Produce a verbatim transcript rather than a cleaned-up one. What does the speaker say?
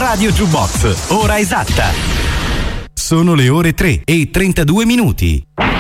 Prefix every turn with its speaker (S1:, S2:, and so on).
S1: Radio Jukebox, ora esatta. Sono le ore tre e trentadue minuti.